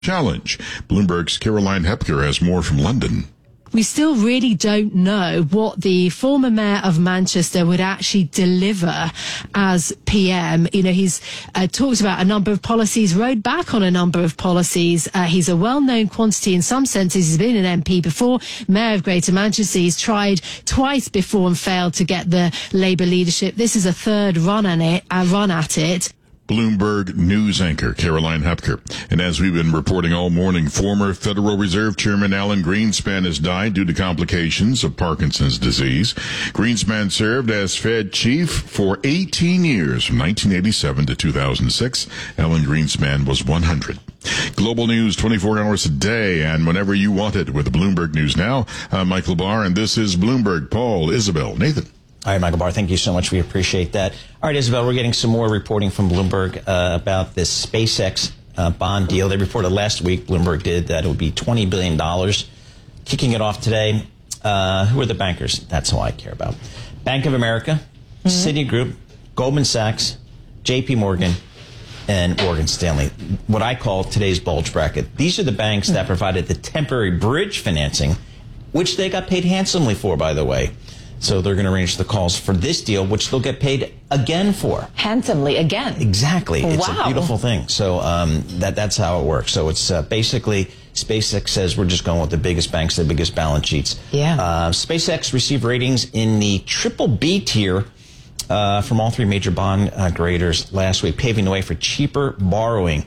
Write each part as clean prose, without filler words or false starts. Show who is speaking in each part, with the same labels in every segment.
Speaker 1: challenge. Bloomberg's Caroline Hepker has more from London.
Speaker 2: We still really don't know what the former mayor of Manchester would actually deliver as PM. You know, he's talked about a number of policies, rode back on a number of policies. He's a well-known quantity in some senses. He's been an MP before, mayor of Greater Manchester. He's tried twice before and failed to get the Labour leadership. This is a third run at it.
Speaker 1: Bloomberg News anchor Caroline Hepker. And as we've been reporting all morning, former Federal Reserve Chairman Alan Greenspan has died due to complications of Parkinson's disease. Greenspan served as Fed chief for 18 years, from 1987 to 2006. Alan Greenspan was 100. Global news 24 hours a day and whenever you want it with Bloomberg News Now. I'm Michael Barr, and this is Bloomberg. Paul, Isabel, Nathan.
Speaker 3: All right, Michael Barr, thank you so much. We appreciate that. All right, Isabel, we're getting some more reporting from Bloomberg about this SpaceX bond deal. They reported last week, Bloomberg did, that it would be $20 billion. Kicking it off today, who are the bankers? That's who I care about. Bank of America, Citigroup, Goldman Sachs, JP Morgan, and Morgan Stanley. What I call today's bulge bracket. These are the banks that provided the temporary bridge financing, which they got paid handsomely for, by the way. So they're going to arrange the calls for this deal, which they'll get paid again for.
Speaker 4: Handsomely again.
Speaker 3: Exactly.
Speaker 4: Wow.
Speaker 3: It's a beautiful thing. So that's how it works. So it's basically SpaceX says we're just going with the biggest banks, the biggest balance sheets.
Speaker 4: Yeah.
Speaker 3: SpaceX received ratings in the triple B tier from all three major bond graders last week, paving the way for cheaper borrowing.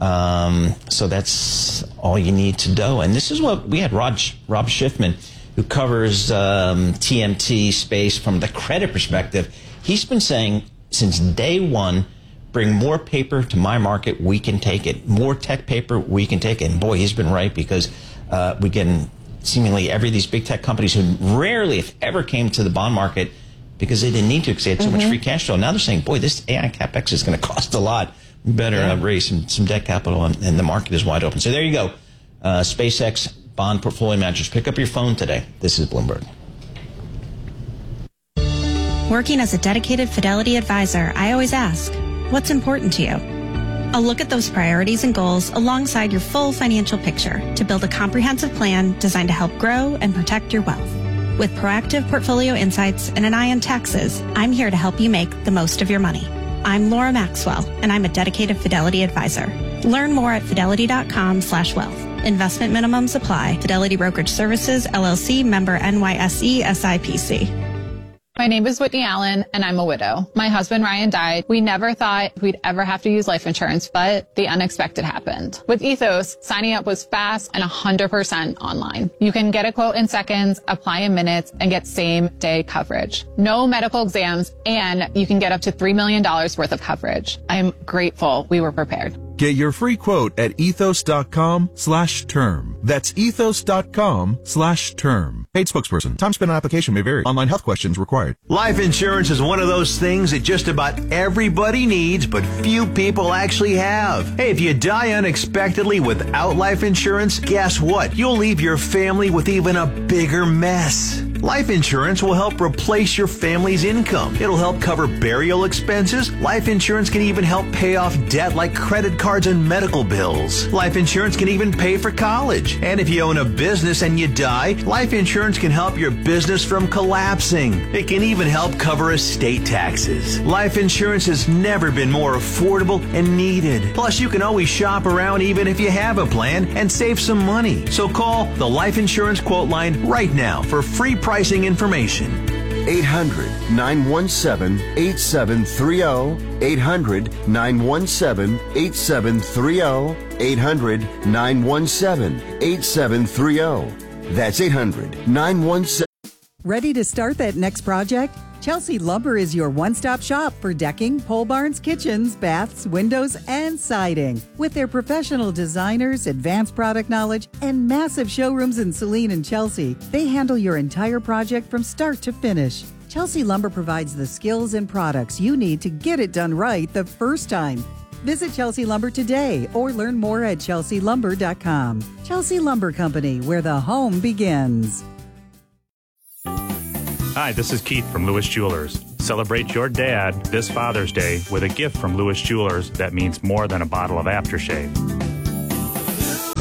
Speaker 3: So that's all you need to know. And this is what we had Rob Schiffman, who covers TMT space from the credit perspective. He's been saying since day one, bring more paper to my market, we can take it. More tech paper, we can take it. And boy, he's been right, because we get seemingly every these big tech companies who rarely, if ever, came to the bond market because they didn't need to, because they had so much free cash flow. Now they're saying, boy, this AI CapEx is going to cost a lot. We better raise some debt capital, and the market is wide open. So there you go. SpaceX bond portfolio managers, pick up your phone today. This is Bloomberg.
Speaker 5: Working as a dedicated Fidelity advisor, I always ask, what's important to you? I'll look at those priorities and goals alongside your full financial picture to build a comprehensive plan designed to help grow and protect your wealth. With proactive portfolio insights and an eye on taxes, I'm here to help you make the most of your money. I'm Laura Maxwell, and I'm a dedicated Fidelity advisor. Learn more at fidelity.com/wealth. Investment minimums apply. Fidelity Brokerage Services, LLC, member NYSE, SIPC.
Speaker 6: My name is Whitney Allen, and I'm a widow. My husband, Ryan, died. We never thought we'd ever have to use life insurance, but the unexpected happened. With Ethos, signing up was fast and 100% online. You can get a quote in seconds, apply in minutes, and get same-day coverage. No medical exams, and you can get up to $3 million worth of coverage. I'm grateful we were prepared.
Speaker 7: Get your free quote at ethos.com/term. That's ethos.com/term. Paid spokesperson. Time spent on application may vary. Online health questions required.
Speaker 8: Life insurance is one of those things that just about everybody needs, but few people actually have. Hey, if you die unexpectedly without life insurance, guess what? You'll leave your family with even a bigger mess. Life insurance will help replace your family's income. It'll help cover burial expenses. Life insurance can even help pay off debt like credit cards and medical bills. Life insurance can even pay for college. And if you own a business and you die, life insurance can help your business from collapsing. It can even help cover estate taxes. Life insurance has never been more affordable and needed. Plus, you can always shop around even if you have a plan and save some money. So call the Life Insurance Quote Line right now for free pricing information.
Speaker 9: 800-917-8730. 800-917-8730. 800-917-8730. That's 800-917.
Speaker 10: Ready to start that next project? Chelsea Lumber is your one-stop shop for decking, pole barns, kitchens, baths, windows, and siding. With their professional designers, advanced product knowledge, and massive showrooms in Saline and Chelsea, they handle your entire project from start to finish. Chelsea Lumber provides the skills and products you need to get it done right the first time. Visit Chelsea Lumber today or learn more at chelsealumber.com. Chelsea Lumber Company, where the home begins.
Speaker 11: Hi, this is Keith from Lewis Jewelers. Celebrate your dad this Father's Day with a gift from Lewis Jewelers that means more than a bottle of aftershave.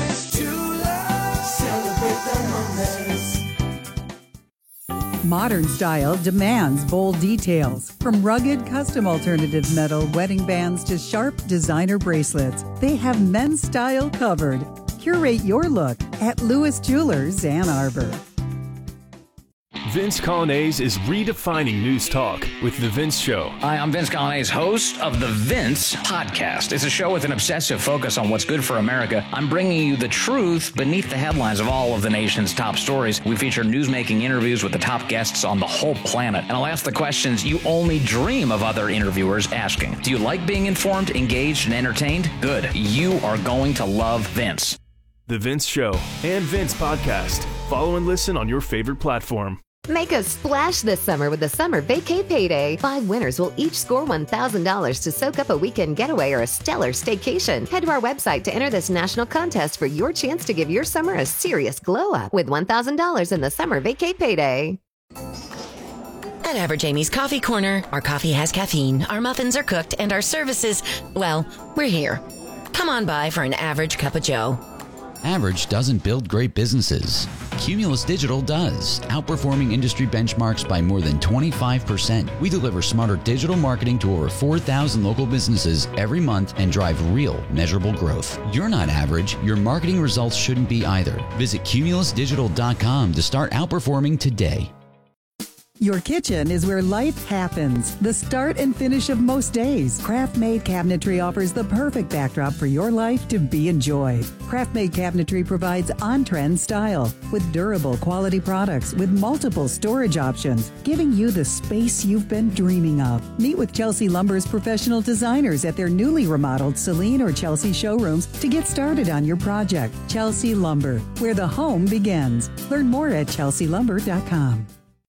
Speaker 10: Modern style demands bold details. From rugged custom alternative metal wedding bands to sharp designer bracelets, they have men's style covered. Curate your look at Lewis Jewelers, Ann Arbor.
Speaker 4: Vince Colonnese is redefining news talk with The Vince Show.
Speaker 12: Hi, I'm Vince Colonnese, host of The Vince Podcast. It's a show with an obsessive focus on what's good for America. I'm bringing you the truth beneath the headlines of all of the nation's top stories. We feature news-making interviews with the top guests on the whole planet. And I'll ask the questions you only dream of other interviewers asking. Do you like being informed, engaged, and entertained? Good. You are going to love Vince.
Speaker 4: The Vince Show and Vince Podcast. Follow and listen on your favorite platform.
Speaker 13: Make a splash this summer with the Summer Vacay Payday. 5 winners will each score $1,000 to soak up a weekend getaway or a stellar staycation. Head to our website to enter this national contest for your chance to give your summer a serious glow-up with $1,000 in the Summer Vacay Payday.
Speaker 14: At Average Amy's Coffee Corner, our coffee has caffeine, our muffins are cooked, and our services, well, we're here. Come on by for an average cup of joe.
Speaker 15: Average doesn't build great businesses. Cumulus Digital does, outperforming industry benchmarks by more than 25%. We deliver smarter digital marketing to over 4,000 local businesses every month and drive real, measurable growth. You're not average. Your marketing results shouldn't be either. Visit cumulusdigital.com to start outperforming today.
Speaker 10: Your kitchen is where life happens. The start and finish of most days. Craft-Made Cabinetry offers the perfect backdrop for your life to be enjoyed. Craft-Made Cabinetry provides on-trend style with durable quality products with multiple storage options, giving you the space you've been dreaming of. Meet with Chelsea Lumber's professional designers at their newly remodeled Celine or Chelsea showrooms to get started on your project. Chelsea Lumber, where the home begins. Learn more at chelsealumber.com.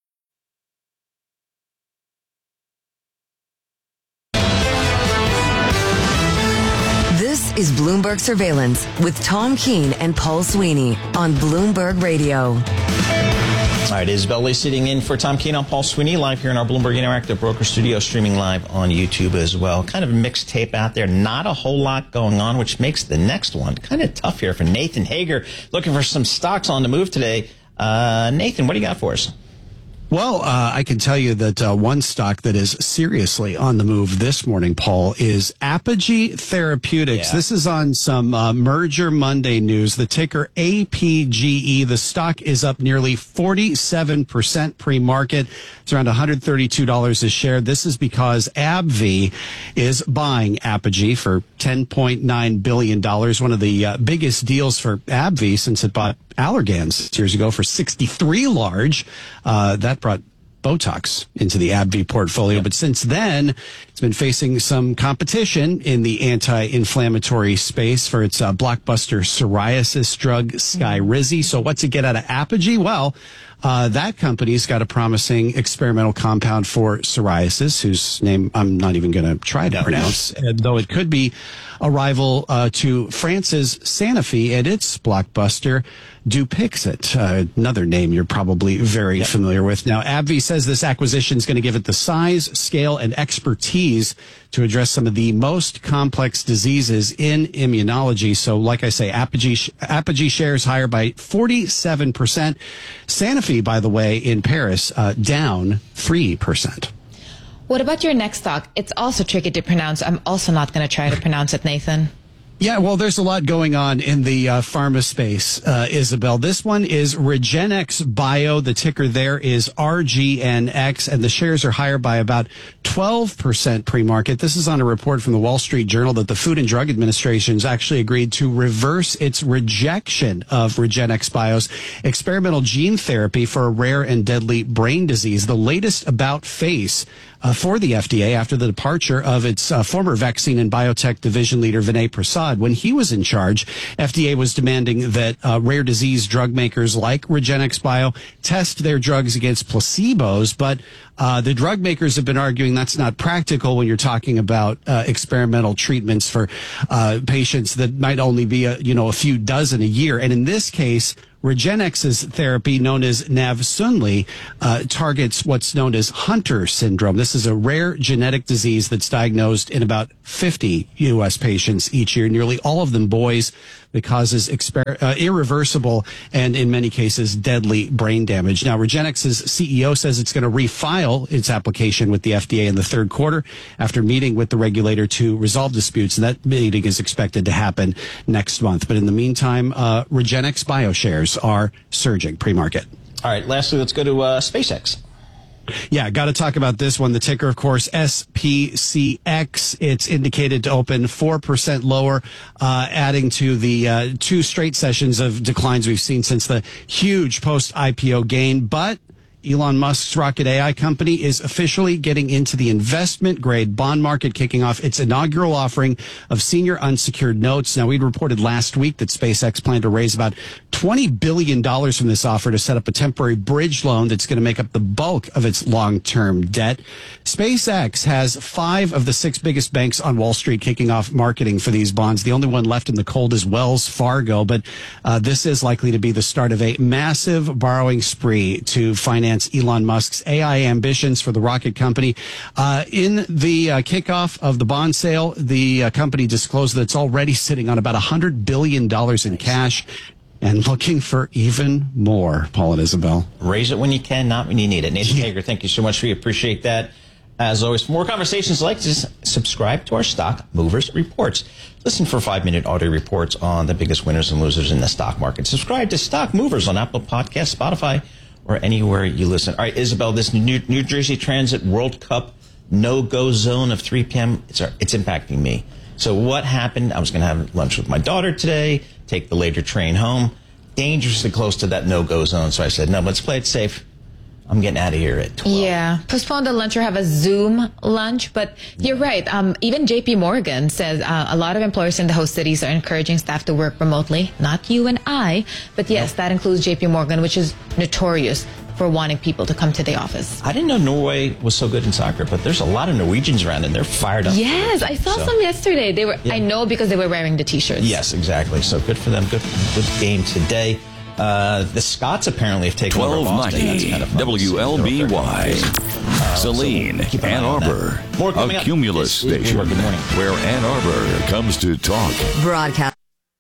Speaker 16: This is Bloomberg Surveillance with Tom Keene and Paul Sweeney on Bloomberg Radio.
Speaker 3: All right, Isabel Lee sitting in for Tom Keene. I'm Paul Sweeney, live here in our Bloomberg Interactive Broker Studio, streaming live on YouTube as well. Kind of a mixed tape out there. Not a whole lot going on, which makes the next one kind of tough here for Nathan Hager, looking for some stocks on the move today. Nathan, what do you got for us?
Speaker 17: Well, I can tell you that one stock that is seriously on the move this morning, Paul, is Apogee Therapeutics. Yeah. This is on some Merger Monday news. The ticker APGE. The stock is up nearly 47% pre-market. It's around $132 a share. This is because AbbVie is buying Apogee for $10.9 billion. One of the biggest deals for AbbVie since it bought Allergan 6 years ago for 63 large. That brought Botox into the AbbVie portfolio. But since then, it's been facing some competition in the anti-inflammatory space for its blockbuster psoriasis drug, Skyrizi. So what's it get out of Apogee? Well, that company's got a promising experimental compound for psoriasis, whose name I'm not even going to try to pronounce, though it could be a rival to France's Sanofi and its blockbuster Dupixent, another name you're probably very familiar with. Now, AbbVie says this acquisition is going to give it the size, scale, and expertise to address some of the most complex diseases in immunology. So, like I say, Apogee shares higher by 47%. Sanofi, by the way, in Paris, down 3%.
Speaker 18: What about your next stock? It's also tricky to pronounce. I'm also not going to try to pronounce it, Nathan.
Speaker 17: Yeah, well, there's a lot going on in the pharma space, Isabel. This one is Regenex Bio. The ticker there is RGNX, and the shares are higher by about 12% pre-market. This is on a report from the Wall Street Journal that the Food and Drug Administration has actually agreed to reverse its rejection of Regenex Bio's experimental gene therapy for a rare and deadly brain disease, the latest about face for the FDA after the departure of its former vaccine and biotech division leader, Vinay Prasad. When he was in charge, FDA was demanding that rare disease drug makers like Regenex Bio test their drugs against placebos, but the drug makers have been arguing that's not practical when you're talking about experimental treatments for patients that might only be a few dozen a year. And in this case, Regenex's therapy, known as Navsunli, targets what's known as Hunter syndrome. This is a rare genetic disease that's diagnosed in about 50 U.S. patients each year, nearly all of them boys. that causes irreversible and, in many cases, deadly brain damage. Now, Regenex's CEO says it's going to refile its application with the FDA in the third quarter after meeting with the regulator to resolve disputes. And that meeting is expected to happen next month. But in the meantime, Regenex BioShares are surging pre-market.
Speaker 3: All right, lastly, let's go to SpaceX.
Speaker 17: Yeah, got to talk about this one. The ticker, of course, SPCX. It's indicated to open 4% lower, adding to the 2 straight sessions of declines we've seen since the huge post-IPO gain. But Elon Musk's rocket AI company is officially getting into the investment-grade bond market, kicking off its inaugural offering of senior unsecured notes. Now, we'd reported last week that SpaceX planned to raise about $20 billion from this offer to set up a temporary bridge loan that's going to make up the bulk of its long-term debt. SpaceX has 5 of the 6 biggest banks on Wall Street kicking off marketing for these bonds. The only one left in the cold is Wells Fargo, but this is likely to be the start of a massive borrowing spree to finance Elon Musk's AI ambitions for the rocket company. In the kickoff of the bond sale, the company disclosed that it's already sitting on about $100 billion in cash and looking for even more. Paul and Isabel.
Speaker 3: Raise it when you can, not when you need it. Nathan Hager, thank you so much. We appreciate that. As always, for more conversations like this, subscribe to our Stock Movers Reports. Listen for 5-minute audio reports on the biggest winners and losers in the stock market. Subscribe to Stock Movers on Apple Podcasts, Spotify, or anywhere you listen. All right, Isabel, this New Jersey Transit World Cup no-go zone of 3 p.m., it's impacting me. So what happened? I was going to have lunch with my daughter today, take the later train home. Dangerously close to that no-go zone. So I said, no, let's play it safe. I'm getting out of here at 12.
Speaker 18: Yeah, postpone the lunch or have a Zoom lunch. But you're right. Even JP Morgan says a lot of employers in the host cities are encouraging staff to work remotely. Not you and I, but yes, that includes JP Morgan, which is notorious for wanting people to come to the office.
Speaker 3: I didn't know Norway was so good in soccer, but there's a lot of Norwegians around and they're fired up.
Speaker 18: Yes, I saw some yesterday. They were. Yeah. I know because they were wearing the T-shirts.
Speaker 3: Yes, exactly. So good for them. Good game today. The Scots apparently have taken over Boston.
Speaker 19: 1290 kind of WLBY. Saline, Ann Arbor. A Cumulus station where Ann Arbor comes to talk.
Speaker 16: Broadcast.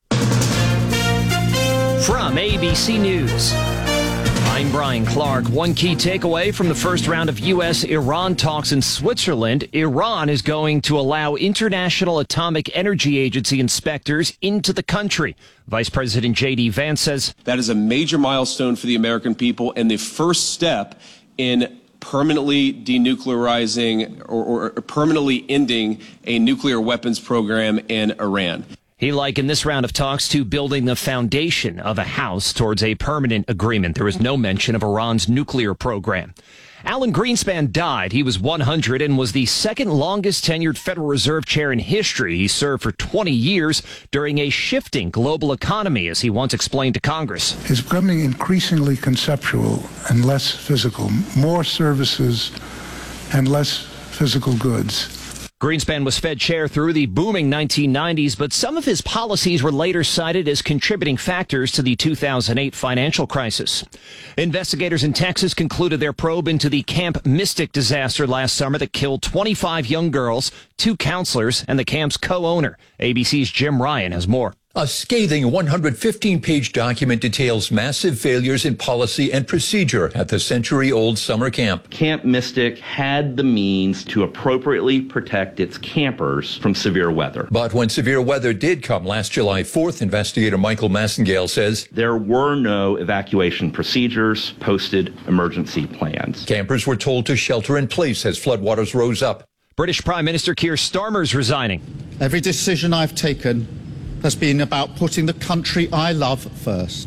Speaker 20: From ABC News, I'm Brian Clark. One key takeaway from the first round of U.S.-Iran talks in Switzerland: Iran is going to allow International Atomic Energy Agency inspectors into the country. Vice President J.D. Vance says
Speaker 21: that is a major milestone for the American people and the first step in permanently denuclearizing or permanently ending a nuclear weapons program in Iran.
Speaker 20: He likened this round of talks to building the foundation of a house towards a permanent agreement. There was no mention of Iran's nuclear program. Alan Greenspan died. He was 100 and was the second longest tenured Federal Reserve chair in history. He served for 20 years during a shifting global economy, as he once explained to Congress.
Speaker 22: It's becoming increasingly conceptual and less physical, more services and less physical goods.
Speaker 20: Greenspan was Fed chair through the booming 1990s, but some of his policies were later cited as contributing factors to the 2008 financial crisis. Investigators in Texas concluded their probe into the Camp Mystic disaster last summer that killed 25 young girls, 2 counselors, and the camp's co-owner. ABC's Jim Ryan has more.
Speaker 23: A scathing 115-page document details massive failures in policy and procedure at the century-old summer camp.
Speaker 24: Camp Mystic had the means to appropriately protect its campers from severe weather.
Speaker 23: But when severe weather did come last July 4th, investigator Michael Massengale says
Speaker 24: there were no evacuation procedures, posted emergency plans.
Speaker 23: Campers were told to shelter in place as floodwaters rose up.
Speaker 20: British Prime Minister Keir Starmer's resigning.
Speaker 25: Every decision I've taken has been about putting the country I love first.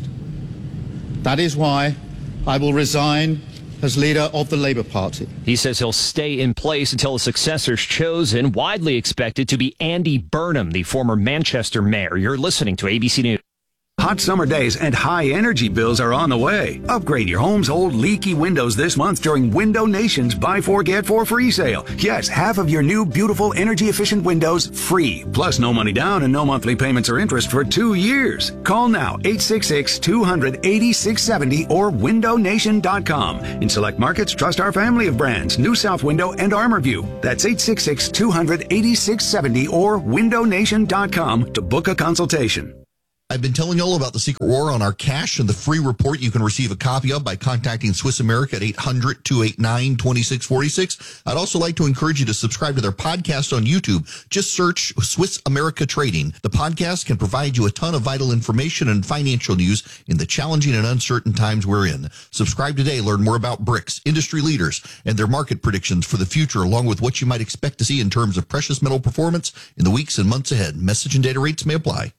Speaker 25: That is why I will resign as leader of the Labour Party.
Speaker 20: He says he'll stay in place until a successor's chosen, widely expected to be Andy Burnham, the former Manchester mayor. You're listening to ABC News.
Speaker 26: Hot summer days and high energy bills are on the way. Upgrade your home's old leaky windows this month during Window Nation's Buy 4 Get 4 free sale. Yes, half of your new beautiful energy efficient windows free. Plus no money down and no monthly payments or interest for 2 years. Call now 866-200-8670 or windownation.com. In select markets, trust our family of brands, New South Window and ArmorView. That's 866-200-8670 or windownation.com to book a consultation.
Speaker 1: I've been telling you all about the secret war on our cash and the free report you can receive a copy of by contacting Swiss America at 800-289-2646. I'd also like to encourage you to subscribe to their podcast on YouTube. Just search Swiss America Trading. The podcast can provide you a ton of vital information and financial news in the challenging and uncertain times we're in. Subscribe today. Learn more about BRICS, industry leaders, and their market predictions for the future, along with what you might expect to see in terms of precious metal performance in the weeks and months ahead. Message and data rates may apply.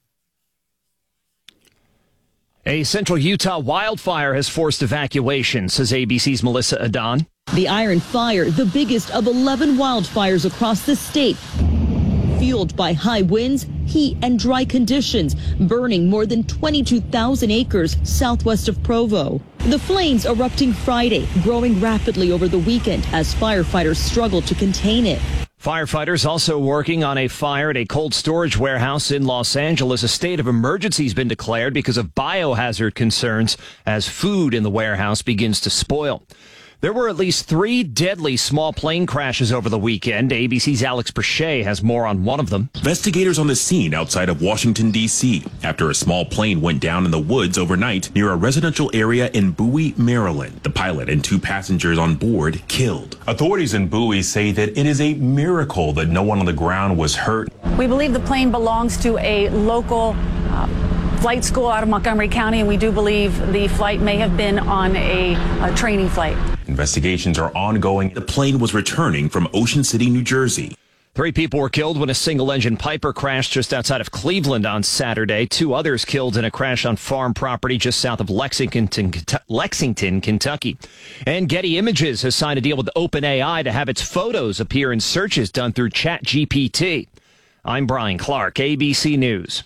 Speaker 20: A central Utah wildfire has forced evacuation, says ABC's Melissa Adon.
Speaker 2: The Iron Fire, the biggest of 11 wildfires across the state, fueled by high winds, heat, and dry conditions, burning more than 22,000 acres southwest of Provo. The flames erupting Friday, growing rapidly over the weekend as firefighters struggled to contain it.
Speaker 20: Firefighters also working on a fire at a cold storage warehouse in Los Angeles. A state of emergency has been declared because of biohazard concerns as food in the warehouse begins to spoil. There were at least 3 deadly small plane crashes over the weekend. ABC's Alex Perche has more on one of them.
Speaker 5: Investigators on the scene outside of Washington, D.C. after a small plane went down in the woods overnight near a residential area in Bowie, Maryland. The pilot and 2 passengers on board killed. Authorities in Bowie say that it is a miracle that no one on the ground was hurt.
Speaker 6: We believe the plane belongs to a local flight school out of Montgomery County, and we do believe the flight may have been on a training flight.
Speaker 5: Investigations are ongoing. The plane was returning from Ocean City, New Jersey.
Speaker 20: 3 people were killed when a single-engine Piper crashed just outside of Cleveland on Saturday. 2 others killed in a crash on farm property just south of Lexington, Kentucky. And Getty Images has signed a deal with OpenAI to have its photos appear in searches done through ChatGPT. I'm Brian Clark, ABC News.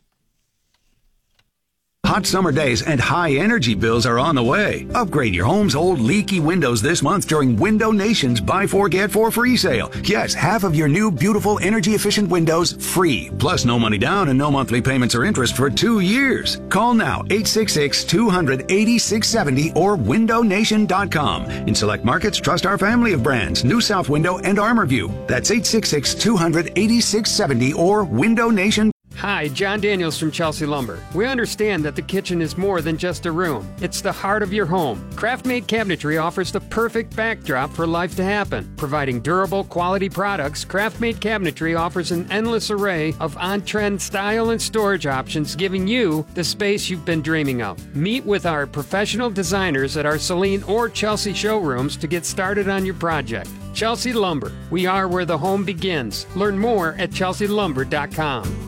Speaker 26: Hot summer days and high energy bills are on the way. Upgrade your home's old leaky windows this month during Window Nation's Buy 4 Get 4 free sale. Yes, half of your new beautiful energy efficient windows free. Plus no money down and no monthly payments or interest for 2 years. Call now 866-200-8670 or windownation.com. In select markets, trust our family of brands, New South Window and ArmorView. That's 866-200-8670 or windownation.com.
Speaker 7: Hi, John Daniels from Chelsea Lumber. We understand that the kitchen is more than just a room. It's the heart of your home. Craft-made cabinetry offers the perfect backdrop for life to happen. Providing durable, quality products, Craft-made cabinetry offers an endless array of on-trend style and storage options, giving you the space you've been dreaming of. Meet with our professional designers at our Celine or Chelsea showrooms to get started on your project. Chelsea Lumber. We are where the home begins. Learn more at chelsealumber.com.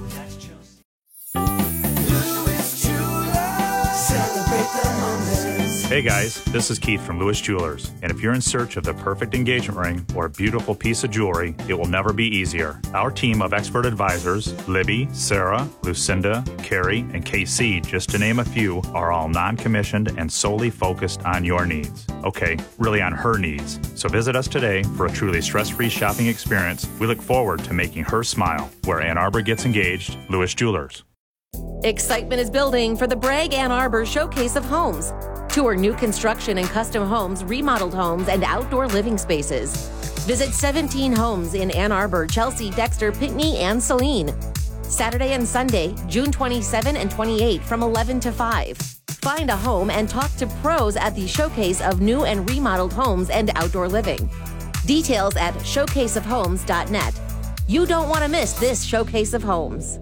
Speaker 11: Hey guys, this is Keith from Lewis Jewelers, and if you're in search of the perfect engagement ring or a beautiful piece of jewelry, it will never be easier. Our team of expert advisors, Libby, Sarah, Lucinda, Carrie, and KC, just to name a few, are all non-commissioned and solely focused on your needs. Okay, really on her needs. So visit us today for a truly stress-free shopping experience. We look forward to making her smile. Where Ann Arbor gets engaged, Lewis Jewelers.
Speaker 8: Excitement is building for the Bragg Ann Arbor Showcase of Homes. Tour new construction and custom homes, remodeled homes, and outdoor living spaces. Visit 17 homes in Ann Arbor, Chelsea, Dexter, Pinckney, and Saline. Saturday and Sunday, June 27 and 28 from 11 to 5. Find a home and talk to pros at the Showcase of New and Remodeled Homes and Outdoor Living. Details at showcaseofhomes.net. You don't want to miss this Showcase of Homes.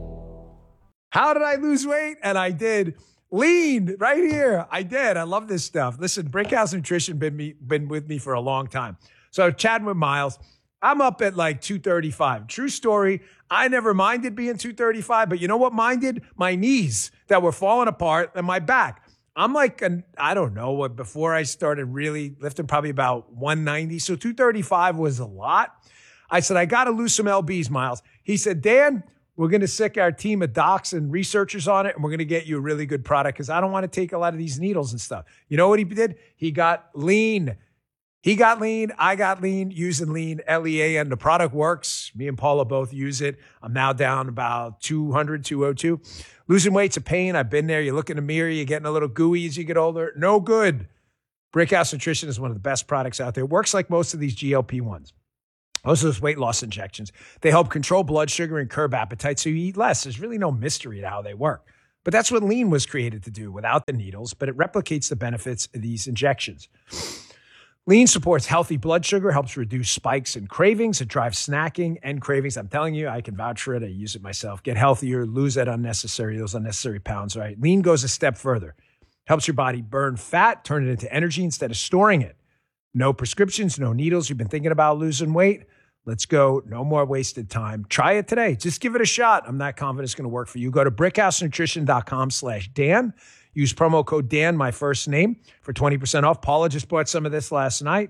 Speaker 27: How did I lose weight? And I did. Lean right here. I did. I love this stuff. Listen, Brickhouse Nutrition been with me for a long time. So chatting with Miles, I'm up at like 235. True story. I never minded being 235, but you know what minded? My knees that were falling apart and my back. I'm like, I don't know what, before I started really lifting, probably about 190. So 235 was a lot. I said, I got to lose some LBs, Miles. He said, Dan, we're going to sick our team of docs and researchers on it, and we're going to get you a really good product because I don't want to take a lot of these needles and stuff. You know what he did? He got lean. He got lean. I got lean using lean, L-E-A-N. The product works. Me and Paula both use it. I'm now down about 200, 202. Losing weight's a pain. I've been there. You look in the mirror, you're getting a little gooey as you get older. No good. Brickhouse Nutrition is one of the best products out there. It works like most of these GLP-1s. Most of those weight loss injections. They help control blood sugar and curb appetite so you eat less. There's really no mystery to how they work. But that's what lean was created to do without the needles, but it replicates the benefits of these injections. Lean supports healthy blood sugar, helps reduce spikes and cravings. It drives snacking and cravings. I'm telling you, I can vouch for it. I use it myself. Get healthier, lose those unnecessary pounds, right? Lean goes a step further. Helps your body burn fat, turn it into energy instead of storing it. No prescriptions, no needles. You've been thinking about losing weight? Let's go. No more wasted time. Try it today. Just give it a shot. I'm not confident it's going to work for you. Go to brickhousenutrition.com/Dan. Use promo code Dan, my first name, for 20% off. Paula just bought some of this last night.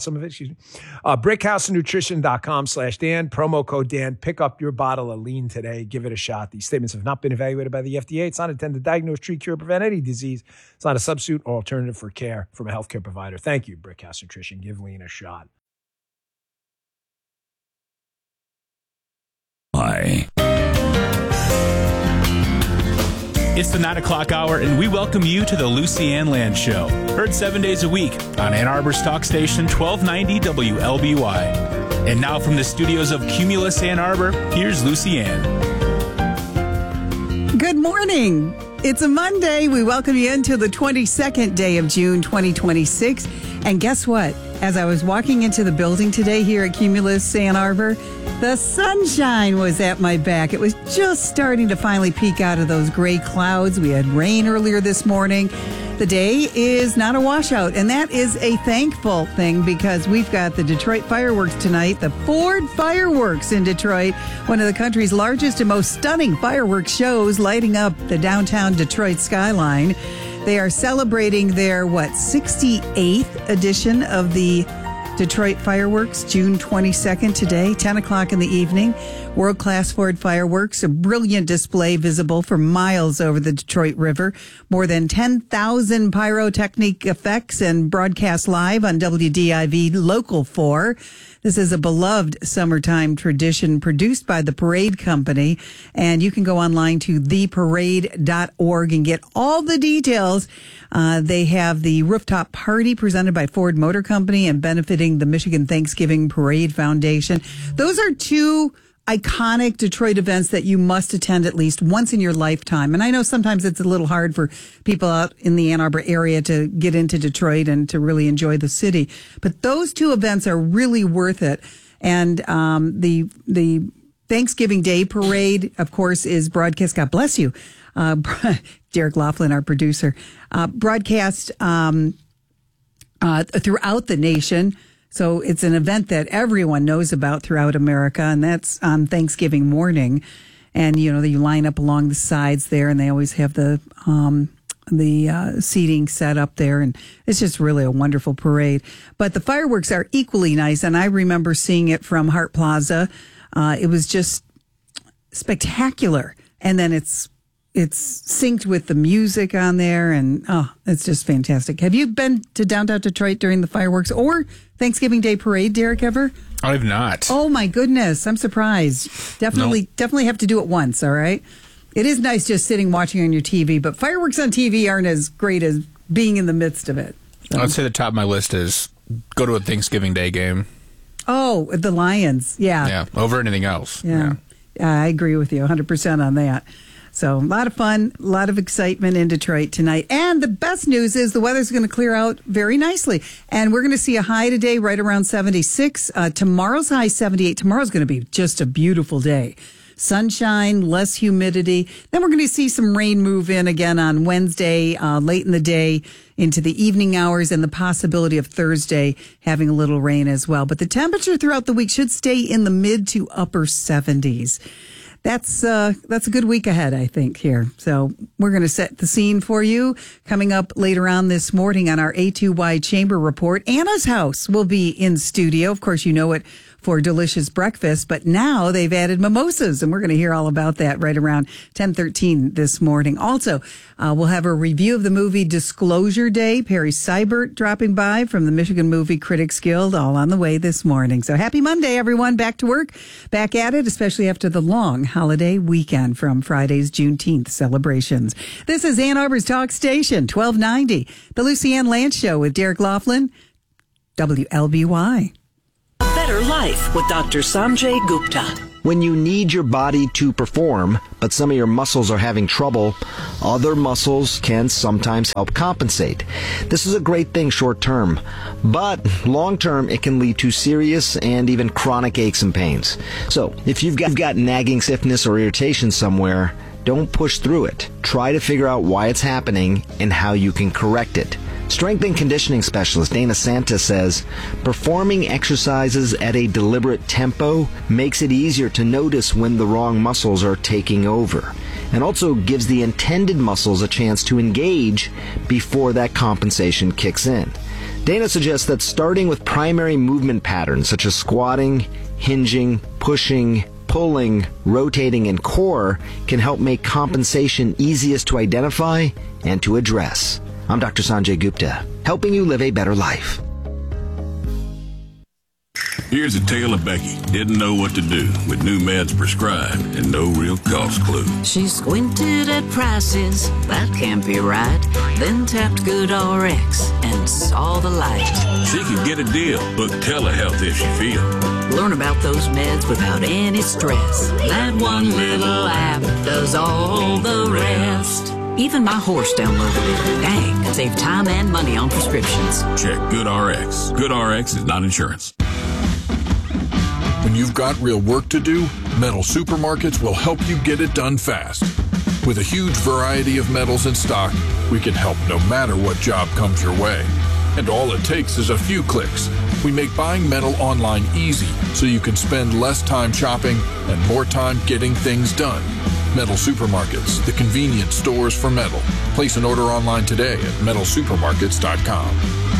Speaker 27: brickhousenutrition.com/Dan. Promo code Dan. Pick up your bottle of lean today. Give it a shot. These statements have not been evaluated by the FDA. It's not intended to diagnose, treat, cure, prevent any disease. It's not a substitute or alternative for care from a healthcare provider. Thank you, Brickhouse Nutrition. Give lean a shot.
Speaker 4: Hi. It's the 9 o'clock hour, and we welcome you to the Lucy Ann Land Show. Heard 7 days a week on Ann Arbor's talk station, 1290 WLBY. And now from the studios of Cumulus Ann Arbor, here's Lucy Ann.
Speaker 9: Good morning. It's a Monday. We welcome you into the 22nd day of June, 2026. And guess what? As I was walking into the building today here at Cumulus Ann Arbor, the sunshine was at my back. It was just starting to finally peek out of those gray clouds. We had rain earlier this morning. The day is not a washout, and that is a thankful thing because we've got the Detroit fireworks tonight, the Ford Fireworks in Detroit, one of the country's largest and most stunning fireworks shows lighting up the downtown Detroit skyline. They are celebrating their, 68th edition of the Detroit Fireworks, June 22nd today, 10 o'clock in the evening. World-class Ford Fireworks, a brilliant display visible for miles over the Detroit River. More than 10,000 pyrotechnic effects and broadcast live on WDIV Local 4. This is a beloved summertime tradition produced by the Parade Company, and you can go online to theparade.org and get all the details. They have the rooftop party presented by Ford Motor Company and benefiting the Michigan Thanksgiving Parade Foundation. Those are two iconic Detroit events that you must attend at least once in your lifetime. And I know sometimes it's a little hard for people out in the Ann Arbor area to get into Detroit and to really enjoy the city. But those two events are really worth it. And the Thanksgiving Day Parade, of course, is broadcast. God bless you. Derek Laughlin, our producer, broadcast throughout the nation. So it's an event that everyone knows about throughout America, and that's on Thanksgiving morning. And, you line up along the sides there, and they always have the seating set up there, and it's just really a wonderful parade. But the fireworks are equally nice, and I remember seeing it from Hart Plaza. It was just spectacular. And then it's synced with the music on there, and it's just fantastic. Have you been to downtown Detroit during the fireworks or Thanksgiving Day Parade, Derek, ever?
Speaker 10: I have not.
Speaker 9: Oh my goodness, I'm surprised. Definitely have to do it once, all right? It is nice just sitting watching on your TV, but fireworks on TV aren't as great as being in the midst of it. So.
Speaker 10: I'd say the top of my list is go to a Thanksgiving Day game.
Speaker 9: Oh, the Lions, yeah.
Speaker 10: Yeah, over anything else.
Speaker 9: Yeah. I agree with you 100% on that. So a lot of fun, a lot of excitement in Detroit tonight. And the best news is the weather's going to clear out very nicely. And we're going to see a high today right around 76. Tomorrow's high 78. Tomorrow's going to be just a beautiful day. Sunshine, less humidity. Then we're going to see some rain move in again on Wednesday, late in the day into the evening hours, and the possibility of Thursday having a little rain as well. But the temperature throughout the week should stay in the mid to upper 70s. That's a good week ahead, I think, here. So we're going to set the scene for you. Coming up later on this morning on our A2Y Chamber Report, Anna's House will be in studio. Of course, you know it for delicious breakfast, but now they've added mimosas, and we're going to hear all about that right around 10:13 this morning. Also, we'll have a review of the movie Disclosure Day. Perry Seibert dropping by from the Michigan Movie Critics Guild, all on the way this morning. So happy Monday, everyone. Back to work, back at it, especially after the long holiday weekend from Friday's Juneteenth celebrations. This is Ann Arbor's Talk Station, 1290, the Lucy Ann Land Show with Derek Laughlin, WLBY.
Speaker 12: Better Life with Dr. Sanjay Gupta.
Speaker 3: When you need your body to perform, but some of your muscles are having trouble, other muscles can sometimes help compensate. This is a great thing short term, but long term it can lead to serious and even chronic aches and pains. So if you've got nagging stiffness or irritation somewhere, don't push through it. Try to figure out why it's happening and how you can correct it. Strength and conditioning specialist Dana Santa says, performing exercises at a deliberate tempo makes it easier to notice when the wrong muscles are taking over, and also gives the intended muscles a chance to engage before that compensation kicks in. Dana suggests that starting with primary movement patterns such as squatting, hinging, pushing, pulling, rotating, and core can help make compensation easiest to identify and to address. I'm Dr. Sanjay Gupta, helping you live a better life.
Speaker 12: Here's a tale of Becky. Didn't know what to do with new meds prescribed and no real cost clue.
Speaker 13: She squinted at prices, that can't be right. Then tapped GoodRx and saw the light.
Speaker 12: She could get a deal. Book telehealth if she feels.
Speaker 13: Learn about those meds without any stress. That one little app does all the rest. Even my horse downloaded it. Dang, save time and money on prescriptions.
Speaker 12: Check GoodRx. GoodRx is not insurance.
Speaker 14: When you've got real work to do, Metal Supermarkets will help you get it done fast. With a huge variety of metals in stock, we can help no matter what job comes your way. And all it takes is a few clicks. We make buying metal online easy so you can spend less time shopping and more time getting things done. Metal Supermarkets, the convenient stores for metal. Place an order online today at metalsupermarkets.com.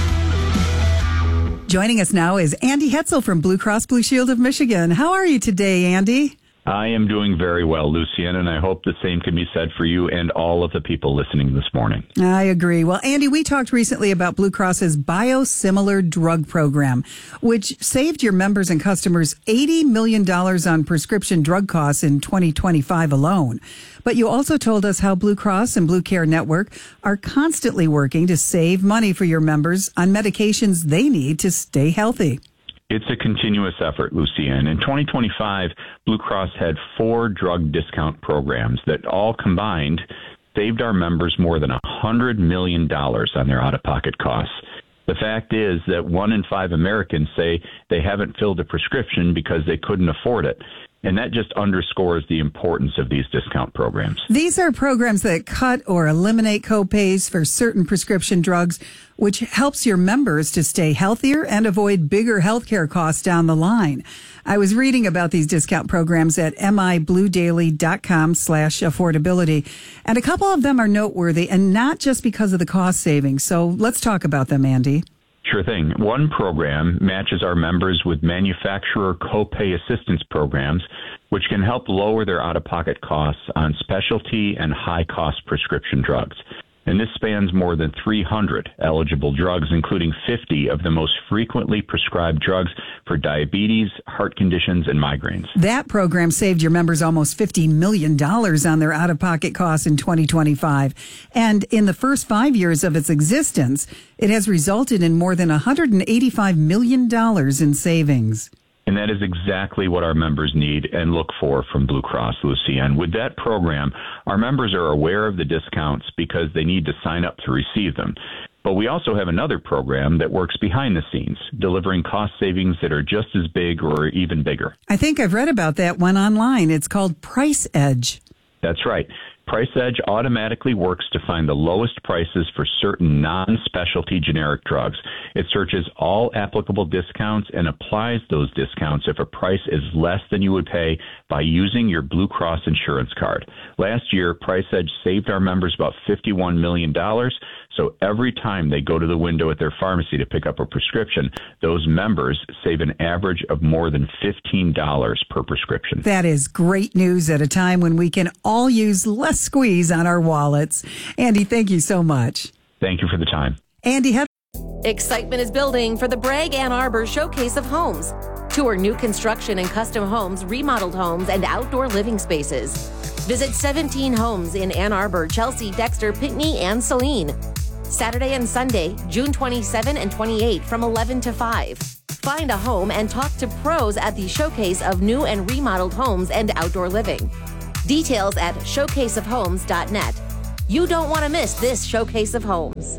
Speaker 9: Joining us now is Andy Hetzel from Blue Cross Blue Shield of Michigan. How are you today, Andy?
Speaker 15: I am doing very well, Lucienne, and I hope the same can be said for you and all of the people listening this morning.
Speaker 9: I agree. Well, Andy, we talked recently about Blue Cross's biosimilar drug program, which saved your members and customers $80 million on prescription drug costs in 2025 alone. But you also told us how Blue Cross and Blue Care Network are constantly working to save money for your members on medications they need to stay healthy.
Speaker 15: It's a continuous effort, Lucienne. In 2025, Blue Cross had 4 drug discount programs that all combined saved our members more than $100 million on their out-of-pocket costs. The fact is that 1 in 5 Americans say they haven't filled a prescription because they couldn't afford it. And that just underscores the importance of these discount programs.
Speaker 9: These are programs that cut or eliminate copays for certain prescription drugs, which helps your members to stay healthier and avoid bigger healthcare costs down the line. I was reading about these discount programs at mibluedaily.com/affordability, and a couple of them are noteworthy, and not just because of the cost savings. So let's talk about them, Andy.
Speaker 15: Sure thing. One program matches our members with manufacturer copay assistance programs, which can help lower their out-of-pocket costs on specialty and high-cost prescription drugs. And this spans more than 300 eligible drugs, including 50 of the most frequently prescribed drugs for diabetes, heart conditions, and migraines.
Speaker 9: That program saved your members almost $50 million on their out-of-pocket costs in 2025. And in the first 5 years of its existence, it has resulted in more than $185 million in savings.
Speaker 15: And that is exactly what our members need and look for from Blue Cross, Lucienne. With that program, our members are aware of the discounts because they need to sign up to receive them. But we also have another program that works behind the scenes, delivering cost savings that are just as big or even bigger.
Speaker 9: I think I've read about that one online. It's called Price Edge.
Speaker 15: That's right. Price Edge automatically works to find the lowest prices for certain non-specialty generic drugs. It searches all applicable discounts and applies those discounts if a price is less than you would pay by using your Blue Cross insurance card. Last year, Price Edge saved our members about $51 million. So every time they go to the window at their pharmacy to pick up a prescription, those members save an average of more than $15 per prescription.
Speaker 9: That is great news at a time when we can all use less squeeze on our wallets. Andy, thank you so much.
Speaker 15: Thank you for the time.
Speaker 9: Andy,
Speaker 8: excitement is building for the Bragg Ann Arbor Showcase of Homes. Tour new construction and custom homes, remodeled homes, and outdoor living spaces. Visit 17 homes in Ann Arbor, Chelsea, Dexter, Pinckney, and Saline. Saturday and Sunday, June 27 and 28 from 11 to 5. Find a home and talk to pros at the showcase of new and remodeled homes and outdoor living. Details at showcaseofhomes.net. You don't want to miss this showcase of homes.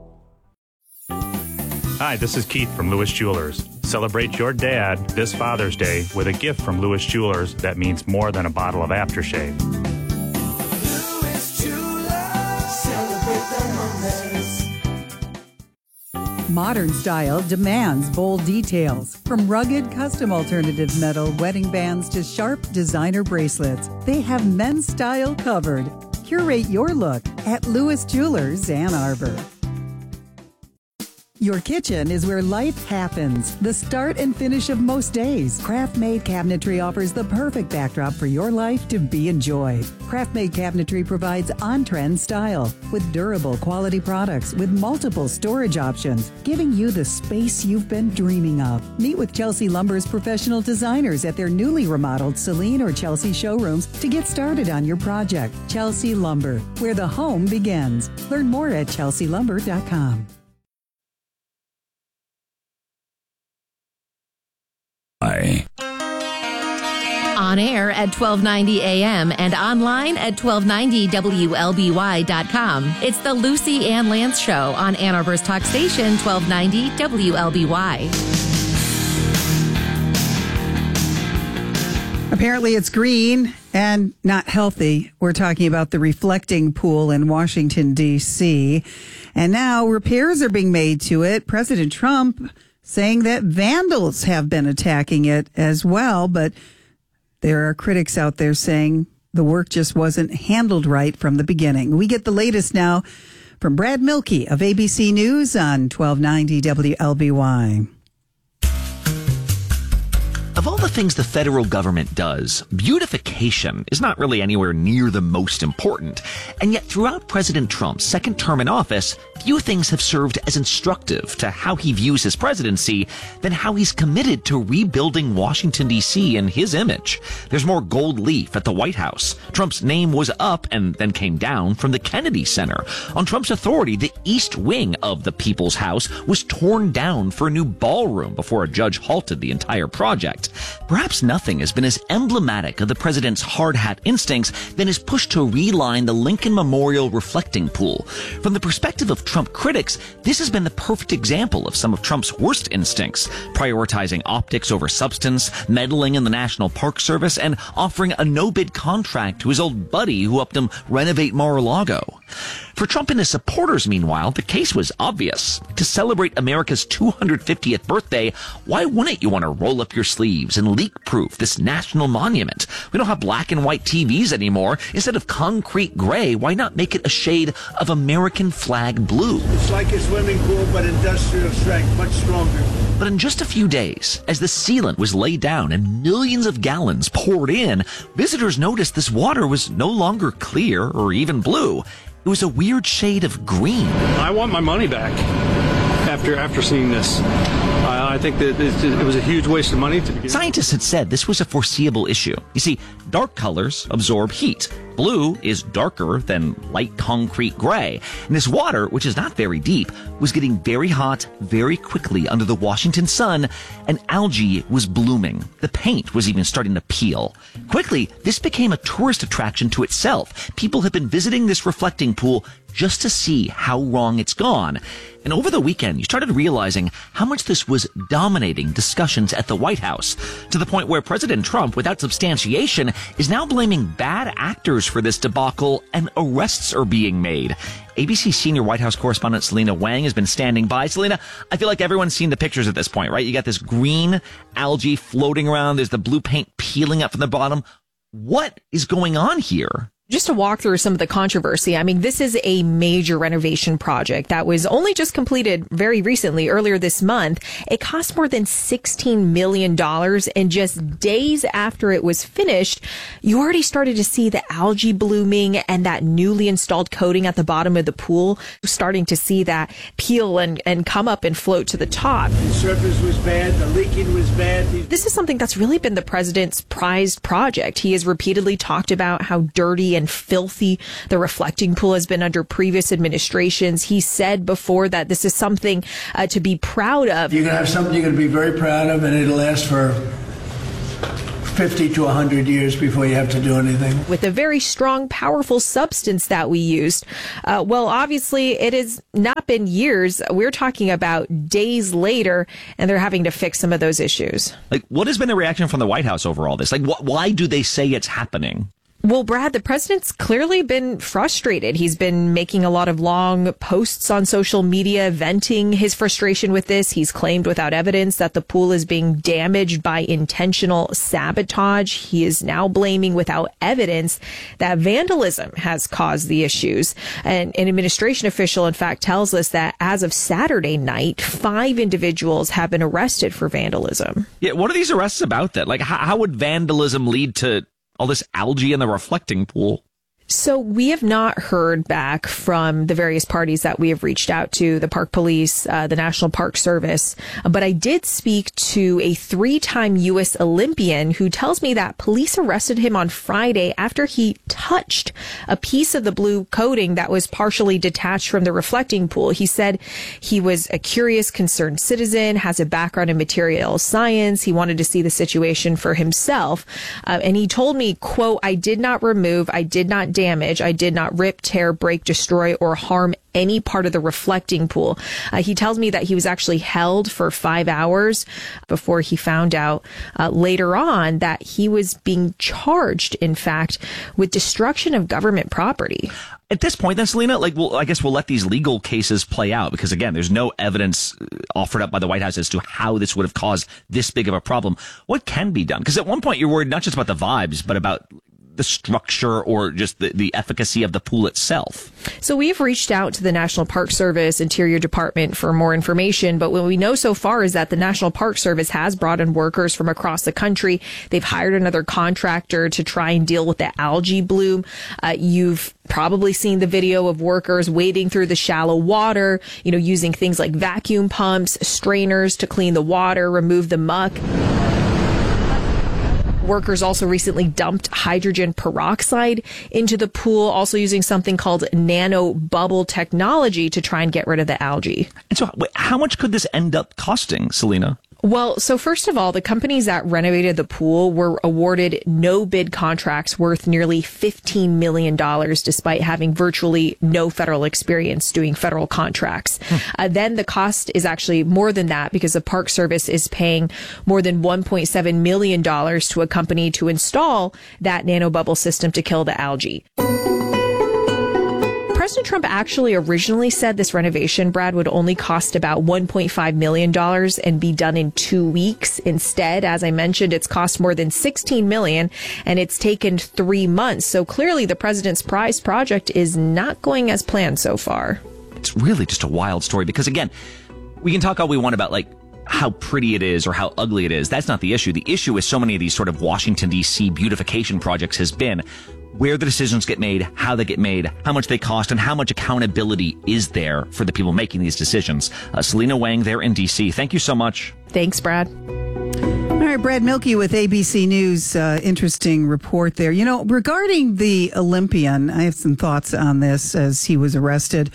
Speaker 11: Hi, this is Keith from Lewis Jewelers. Celebrate your dad this Father's Day with a gift from Lewis Jewelers that means more than a bottle of aftershave.
Speaker 16: Lewis Jewelers, celebrate the moments.
Speaker 9: Modern style demands bold details. From rugged custom alternative metal wedding bands to sharp designer bracelets, they have men's style covered. Curate your look at Lewis Jewelers, Ann Arbor. Your kitchen is where life happens. The start and finish of most days. Craft-Made Cabinetry offers the perfect backdrop for your life to be enjoyed. Craft-Made Cabinetry provides on-trend style with durable quality products with multiple storage options, giving you the space you've been dreaming of. Meet with Chelsea Lumber's professional designers at their newly remodeled Celine or Chelsea showrooms to get started on your project. Chelsea Lumber, where the home begins. Learn more at chelsealumber.com.
Speaker 8: On air at 1290 a.m. and online at 1290WLBY.com. It's the Lucy Ann Lance Show on Ann Arbor's talk station, 1290 WLBY.
Speaker 9: Apparently it's green and not healthy. We're talking about the reflecting pool in Washington, D.C. And now repairs are being made to it. President Trump saying that vandals have been attacking it as well, but there are critics out there saying the work just wasn't handled right from the beginning. We get the latest now from Brad Milkey of ABC News on 1290 WLBY.
Speaker 17: Of all the things the federal government does, beautification is not really anywhere near the most important. And yet throughout President Trump's second term in office, few things have served as instructive to how he views his presidency than how he's committed to rebuilding Washington, D.C. in his image. There's more gold leaf at the White House. Trump's name was up and then came down from the Kennedy Center. On Trump's authority, the East Wing of the People's House was torn down for a new ballroom before a judge halted the entire project. Perhaps nothing has been as emblematic of the president's hard hat instincts than his push to reline the Lincoln Memorial reflecting pool. From the perspective of Trump critics, this has been the perfect example of some of Trump's worst instincts, prioritizing optics over substance, meddling in the National Park Service, and offering a no-bid contract to his old buddy who helped him renovate Mar-a-Lago. For Trump and his supporters, meanwhile, the case was obvious. To celebrate America's 250th birthday, why wouldn't you want to roll up your sleeves and leak-proof this national monument? We don't have black and white TVs anymore. Instead of concrete gray, why not make it a shade of American flag blue?
Speaker 18: It's like a swimming pool, but industrial strength, much stronger.
Speaker 17: But in just a few days, as the sealant was laid down and millions of gallons poured in, visitors noticed this water was no longer clear or even blue. It was a weird shade of green.
Speaker 19: I want my money back after seeing this. I think that it was a huge waste of money to begin.
Speaker 17: Scientists had said this was a foreseeable issue. You see, dark colors absorb heat. Blue is darker than light concrete gray. And this water, which is not very deep, was getting very hot very quickly under the Washington sun, and algae was blooming. The paint was even starting to peel. Quickly, this became a tourist attraction to itself. People have been visiting this reflecting pool just to see how wrong it's gone. And over the weekend, you started realizing how much this was dominating discussions at the White House, to the point where President Trump, without substantiation, is now blaming bad actors for this debacle, and arrests are being made. ABC senior White House correspondent Selena Wang has been standing by. Selena, I feel like everyone's seen the pictures at this point, right? You got this green algae floating around. There's the blue paint peeling up from the bottom. What is going on here?
Speaker 21: Just to walk through some of the controversy, I mean, this is a major renovation project that was only just completed very recently, earlier this month. It cost more than $16 million, and just days after it was finished, you already started to see the algae blooming and that newly installed coating at the bottom of the pool, starting to see that peel and come up and float to the top.
Speaker 18: The surface was bad, the leaking was bad.
Speaker 21: This is something that's really been the president's prized project. He has repeatedly talked about how dirty and and filthy the reflecting pool has been under previous administrations. He said before that this is something to be proud of.
Speaker 18: You're going to have something you're going to be very proud of, and it'll last for 50 to 100 years before you have to do anything.
Speaker 21: With a very strong, powerful substance that we used. Well, obviously, it has not been years. We're talking about days later, and they're having to fix some of those issues.
Speaker 17: Like, what has been the reaction from the White House over all this? Like, why do they say it's happening?
Speaker 21: Well, Brad, the president's clearly been frustrated. He's been making a lot of long posts on social media, venting his frustration with this. He's claimed without evidence that the pool is being damaged by intentional sabotage. He is now blaming without evidence that vandalism has caused the issues. And an administration official, in fact, tells us that as of Saturday night, 5 individuals have been arrested for vandalism.
Speaker 17: Yeah, what are these arrests about then? Like, how would vandalism lead to all this algae in the reflecting pool?
Speaker 21: So we have not heard back from the various parties that we have reached out to, the Park Police, the National Park Service. But I did speak to a 3-time U.S. Olympian who tells me that police arrested him on Friday after he touched a piece of the blue coating that was partially detached from the reflecting pool. He said he was a curious, concerned citizen, has a background in material science. He wanted to see the situation for himself. And he told me, quote, "I did not remove, I did not damage. I did not rip, tear, break, destroy, or harm any part of the reflecting pool." He tells me that he was actually held for 5 hours before he found out later on that he was being charged, in fact, with destruction of government property.
Speaker 17: At this point, then, Selena, I guess we'll let these legal cases play out because, again, there's no evidence offered up by the White House as to how this would have caused this big of a problem. What can be done? Because at one point, you're worried not just about the vibes, but about the structure or just the efficacy of the pool itself.
Speaker 21: So we've reached out to the National Park Service, Interior Department for more information, but what we know so far is that the National Park Service has brought in workers from across the country. They've hired another contractor to try and deal with the algae bloom. You've probably seen the video of workers wading through the shallow water, using things like vacuum pumps, strainers to clean the water, remove the muck. Workers also recently dumped hydrogen peroxide into the pool, also using something called nano bubble technology to try and get rid of the algae.
Speaker 17: And so how much could this end up costing, Selena?
Speaker 21: Well, so first of all, the companies that renovated the pool were awarded no-bid contracts worth nearly $15 million, despite having virtually no federal experience doing federal contracts. Then the cost is actually more than that because the Park Service is paying more than $1.7 million to a company to install that nanobubble system to kill the algae. President Trump actually originally said this renovation, Brad, would only cost about $1.5 million and be done in 2 weeks. Instead, as I mentioned, it's cost more than $16 million and it's taken 3 months. So clearly the president's prize project is not going as planned so far.
Speaker 17: It's really just a wild story because, again, we can talk all we want about, how pretty it is or how ugly it is. That's not the issue. The issue is so many of these sort of Washington, D.C. beautification projects has been where the decisions get made, how they get made, how much they cost, and how much accountability is there for the people making these decisions. Selena Wang there in D.C. Thank you so much.
Speaker 21: Thanks, Brad.
Speaker 9: All right, Brad Milkey with ABC News. Interesting report there. Regarding the Olympian, I have some thoughts on this as he was arrested.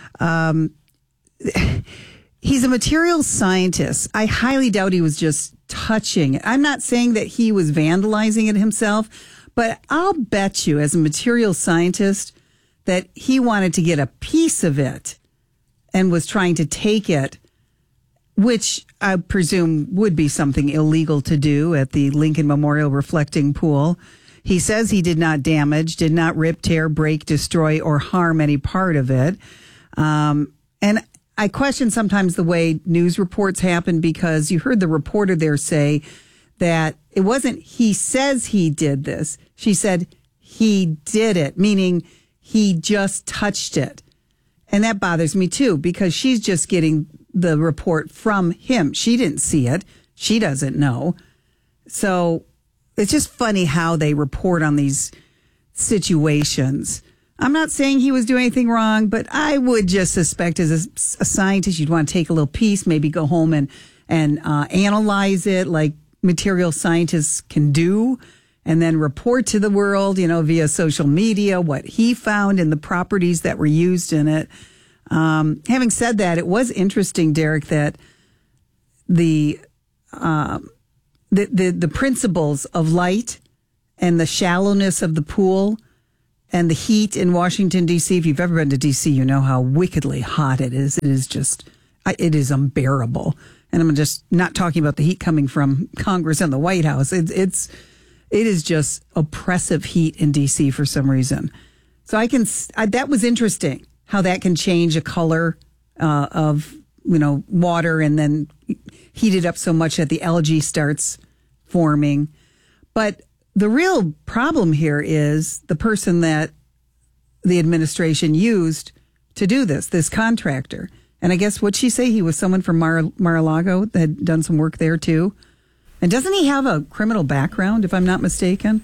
Speaker 9: He's a materials scientist. I highly doubt he was just touching it. I'm not saying that he was vandalizing it himself, but I'll bet you as a materials scientist that he wanted to get a piece of it and was trying to take it, which I presume would be something illegal to do at the Lincoln Memorial Reflecting Pool. He says he did not damage, did not rip, tear, break, destroy, or harm any part of it. And I question sometimes the way news reports happen because you heard the reporter there say that it wasn't he says he did this. She said he did it, meaning he just touched it. And that bothers me too because she's just getting the report from him. She didn't see it. She doesn't know. So it's just funny how they report on these situations. I'm not saying he was doing anything wrong, but I would just suspect as a scientist, you'd want to take a little piece, maybe go home and analyze it like material scientists can do and then report to the world, via social media, what he found in the properties that were used in it. Having said that, it was interesting, Derek, that the principles of light and the shallowness of the pool and the heat in Washington, D.C. If you've ever been to D.C., you know how wickedly hot it is. It is just, it is unbearable. And I'm just not talking about the heat coming from Congress and the White House. It is just oppressive heat in D.C. for some reason. So that was interesting how that can change a color of, water and then heat it up so much that the algae starts forming. But the real problem here is the person that the administration used to do this contractor. And I guess what'd she say? He was someone from Mar-a-Lago that had done some work there too. And doesn't he have a criminal background, if I'm not mistaken?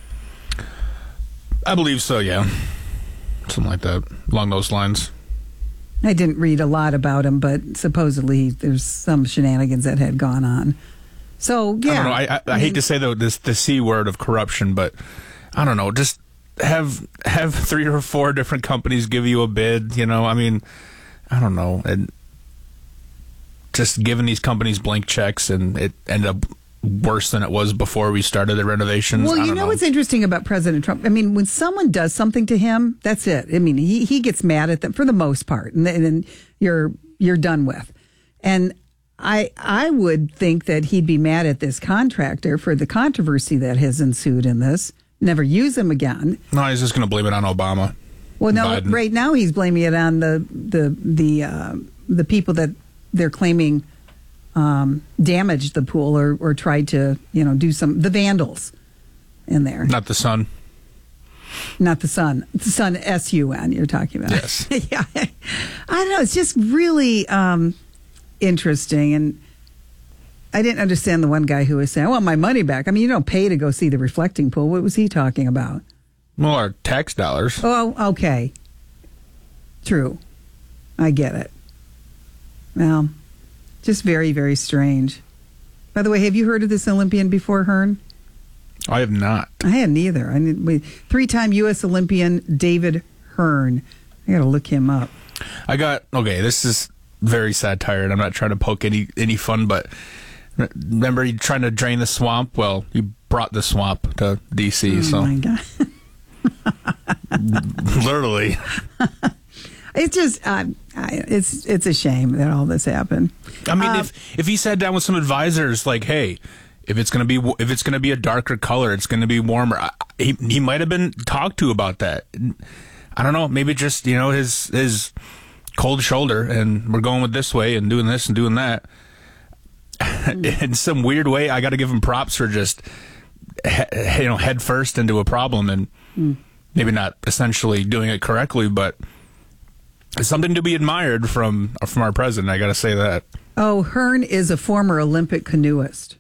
Speaker 10: I believe so, yeah. Something like that, along those lines.
Speaker 9: I didn't read a lot about him, but supposedly there's some shenanigans that had gone on. So, yeah.
Speaker 10: I don't know. I hate to say the C word of corruption, but I don't know. Just have 3 or 4 different companies give you a bid, I don't know. And just giving these companies blank checks, and it ended up worse than it was before we started the renovations.
Speaker 9: Well, you know what's interesting about President Trump? I mean, when someone does something to him, that's it. I mean, he gets mad at them for the most part, and then you're done with. And I would think that he'd be mad at this contractor for the controversy that has ensued in this. Never use him again.
Speaker 10: No, he's just going to blame it on Obama.
Speaker 9: Well, no,
Speaker 10: Biden.
Speaker 9: Right now he's blaming it on the people that they're claiming damaged the pool or tried to do the vandals in there.
Speaker 10: Not the sun.
Speaker 9: Not the sun. The sun, S-U-N. You're talking about.
Speaker 10: Yes.
Speaker 9: Yeah. I don't know. It's just really interesting, and I didn't understand the one guy who was saying, "I want my money back." I mean, you don't pay to go see the reflecting pool. What was he talking about?
Speaker 10: Well, our tax dollars.
Speaker 9: Oh, okay. True. I get it. Well, just very, very strange. By the way, have you heard of this Olympian before, Hearn?
Speaker 10: I have not.
Speaker 9: I hadn't either. 3-time U.S. Olympian David Hearn. I got to look him up.
Speaker 10: This is very satire, and I'm not trying to poke any fun, but remember you trying to drain the swamp? Well, you brought the swamp to D.C.,
Speaker 9: Oh, my God.
Speaker 10: Literally.
Speaker 9: It's just, it's a shame that all this happened.
Speaker 10: I mean, if he sat down with some advisors, like, hey, if it's gonna be a darker color, it's gonna be warmer. He might have been talked to about that. I don't know. Maybe just his cold shoulder, and we're going with this way and doing this and doing that. In some weird way, I got to give him props for just head first into a problem and maybe not essentially doing it correctly, but it's something to be admired from our president. I got to say that.
Speaker 9: Oh, Hearn is a former Olympic canoeist.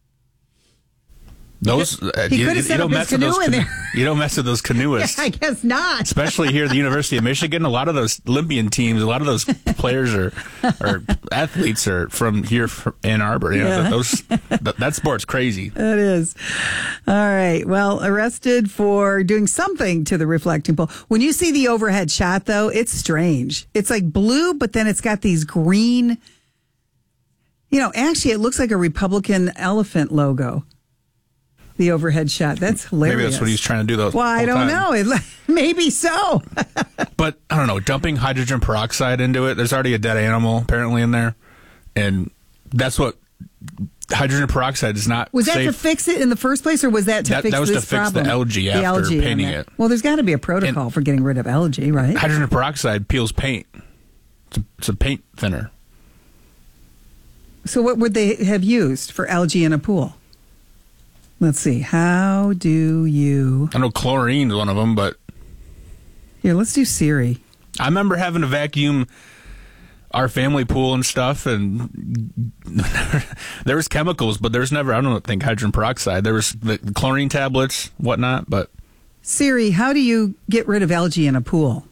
Speaker 10: Those
Speaker 9: he could have set up his canoe in there.
Speaker 10: You don't mess with those canoeists.
Speaker 9: Yeah, I guess not.
Speaker 10: Especially here at the University of Michigan, a lot of those Olympian teams, a lot of those players or athletes are from here, from Ann Arbor. That sport's crazy.
Speaker 9: It is. All right. Well, arrested for doing something to the reflecting pool. When you see the overhead shot, though, it's strange. It's like blue, but then it's got these green. Actually, it looks like a Republican elephant logo. The overhead shot. That's hilarious.
Speaker 10: Maybe that's what he's trying to do, though.
Speaker 9: Well, I don't know. Maybe so.
Speaker 10: But I don't know. Dumping hydrogen peroxide into it. There's already a dead animal apparently in there, and that's what hydrogen peroxide is not.
Speaker 9: Was that
Speaker 10: safe.
Speaker 9: to fix it in the first place, or was that to fix this problem?
Speaker 10: That was to fix the algae after painting it.
Speaker 9: Well, there's got to be a protocol for getting rid of algae, right?
Speaker 10: Hydrogen peroxide peels paint. It's a paint thinner.
Speaker 9: So what would they have used for algae in a pool? Let's see. How do you...
Speaker 10: I know chlorine's one of them, but...
Speaker 9: Here, let's do Siri.
Speaker 10: I remember having to vacuum our family pool and stuff, and there was chemicals, but there's never, I don't think, hydrogen peroxide. There was the chlorine tablets, whatnot, but...
Speaker 9: Siri, how do you get rid of algae in a pool?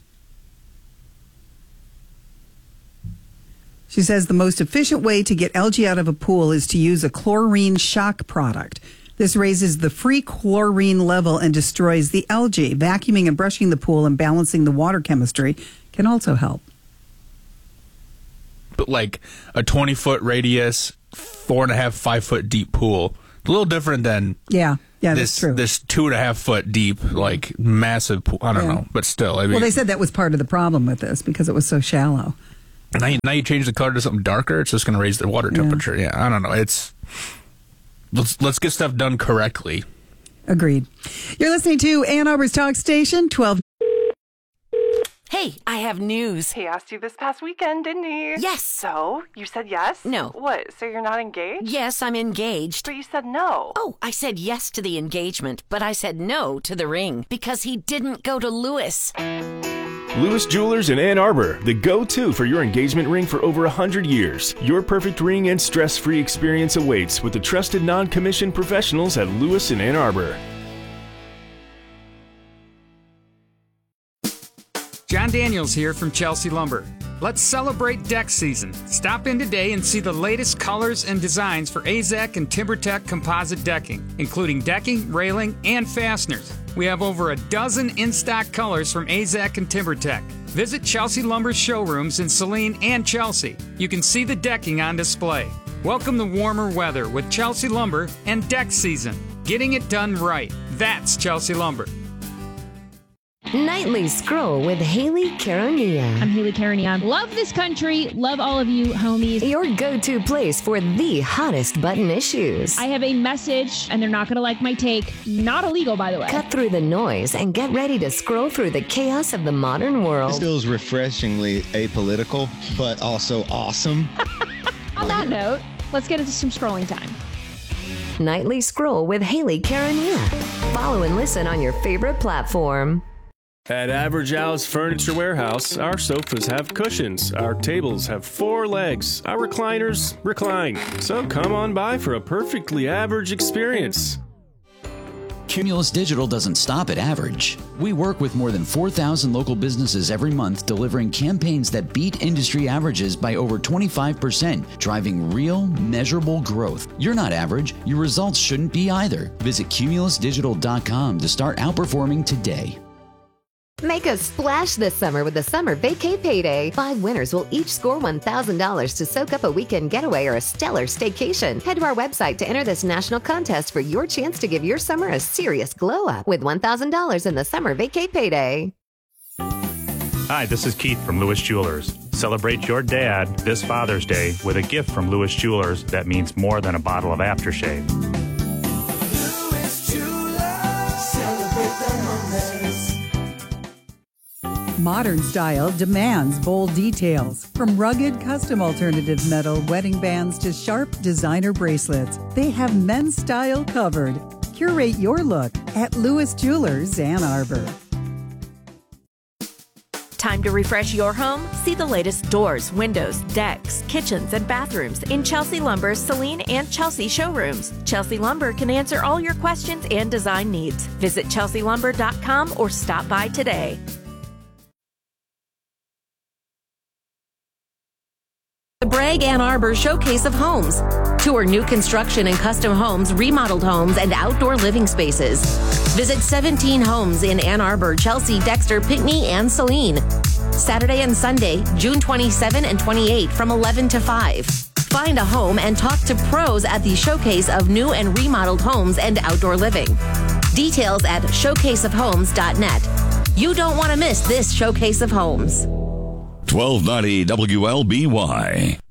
Speaker 9: She says the most efficient way to get algae out of a pool is to use a chlorine shock product. This raises the free chlorine level and destroys the algae. Vacuuming and brushing the pool and balancing the water chemistry can also help.
Speaker 10: But like a 20-foot radius, 4.5, 5 foot deep pool, a little different than that's true. This 2.5 foot deep, like massive pool. I don't know, but still. I mean,
Speaker 9: well, they said that was part of the problem with this because it was so shallow.
Speaker 10: Now you change the color to something darker, it's just going to raise the water temperature. Yeah, I don't know. Let's get stuff done correctly.
Speaker 9: Agreed. You're listening to Ann Arbor's Talk Station, 12.
Speaker 1: Hey, I have news.
Speaker 2: He asked you this past weekend, didn't he?
Speaker 1: Yes.
Speaker 2: So, you said yes?
Speaker 1: No.
Speaker 2: What, so you're not engaged?
Speaker 1: Yes, I'm engaged.
Speaker 2: But you said no.
Speaker 1: Oh, I said yes to the engagement, but I said no to the ring because he didn't go to Lewis.
Speaker 6: Lewis Jewelers in Ann Arbor, the go-to for your engagement ring for over 100 years. Your perfect ring and stress-free experience awaits with the trusted non-commissioned professionals at Lewis in Ann Arbor.
Speaker 7: John Daniels here from Chelsea Lumber. Let's celebrate deck season. Stop in today and see the latest colors and designs for AZEK and TimberTech composite decking, including decking, railing, and fasteners. We have over a dozen in-stock colors from AZEK and TimberTech. Visit Chelsea Lumber's showrooms in Saline and Chelsea. You can see the decking on display. Welcome the warmer weather with Chelsea Lumber and deck season. Getting it done right. That's Chelsea Lumber.
Speaker 22: Nightly Scroll with Haley Caronia.
Speaker 23: I'm Haley Caronia. Love this country. Love all of you, homies.
Speaker 22: Your go-to place for the hottest button issues.
Speaker 23: I have a message, and they're not going to like my take. Not illegal, by the way.
Speaker 22: Cut through the noise and get ready to scroll through the chaos of the modern world.
Speaker 24: This feels refreshingly apolitical, but also awesome.
Speaker 23: On that note, let's get into some scrolling time.
Speaker 22: Nightly Scroll with Haley Caronia. Follow and listen on your favorite platform.
Speaker 25: At Average House Furniture Warehouse, our sofas have cushions, our tables have 4 legs, our recliners recline. So come on by for a perfectly average experience.
Speaker 28: Cumulus Digital doesn't stop at average. We work with more than 4,000 local businesses every month, delivering campaigns that beat industry averages by over 25%, driving real, measurable growth. You're not average. Your results shouldn't be either. Visit cumulusdigital.com to start outperforming today.
Speaker 8: Make a splash this summer with the Summer Vacay Payday. 5 winners will each score $1,000 to soak up a weekend getaway or a stellar staycation. Head to our website to enter this national contest for your chance to give your summer a serious glow-up with $1,000 in the Summer Vacay Payday.
Speaker 11: Hi, this is Keith from Lewis Jewelers. Celebrate your dad this Father's Day with a gift from Lewis Jewelers that means more than a bottle of aftershave.
Speaker 9: Modern style demands bold details. From rugged custom alternative metal wedding bands to sharp designer bracelets, they have men's style covered. Curate your look at Lewis Jewelers, Ann Arbor.
Speaker 29: Time to refresh your home? See the latest doors, windows, decks, kitchens, and bathrooms in Chelsea Lumber's Saline and Chelsea showrooms. Chelsea Lumber can answer all your questions and design needs. Visit chelsealumber.com or stop by today.
Speaker 8: The Bragg Ann Arbor Showcase of Homes. Tour new construction and custom homes, remodeled homes, and outdoor living spaces. Visit 17 homes in Ann Arbor, Chelsea, Dexter, Pinckney, and Saline. Saturday and Sunday, June 27 and 28 from 11 to 5. Find a home and talk to pros at the Showcase of new and remodeled homes and outdoor living. Details at showcaseofhomes.net. You don't want to miss this Showcase of Homes.
Speaker 30: 1290 WLBY.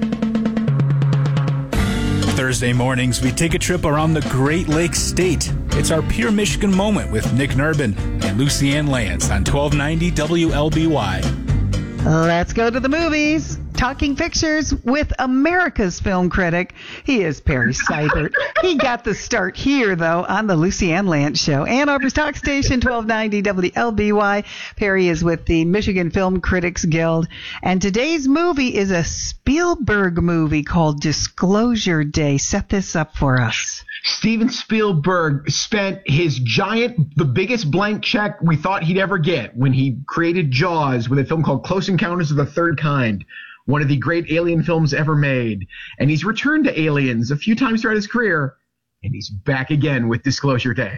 Speaker 4: Thursday mornings, we take a trip around the Great Lakes State. It's our Pure Michigan moment with Nick Nurbin and Lucy Ann Lance on 1290 WLBY.
Speaker 9: Let's go to the movies. Talking pictures with America's film critic. He is Perry Seibert. He got the start here, though, on the Lucy Ann Lance Show. Ann Arbor's Talk Station, 1290 WLBY. Perry is with the Michigan Film Critics Guild. And today's movie is a Spielberg movie called Disclosure Day. Set this up for us.
Speaker 31: Steven Spielberg spent his the biggest blank check we thought he'd ever get when he created Jaws with a film called Close Encounters of the Third Kind, one of the great alien films ever made. And he's returned to aliens a few times throughout his career, And he's back again with Disclosure Day.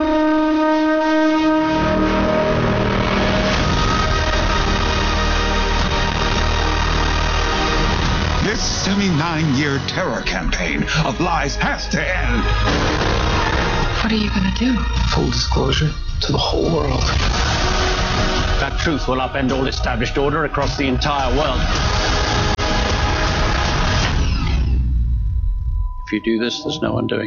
Speaker 3: This 79-year terror campaign of lies has to end.
Speaker 5: What are you going to do?
Speaker 3: Full disclosure to the whole world.
Speaker 12: That truth will upend all established order across the entire world. If you do this, there's no undoing.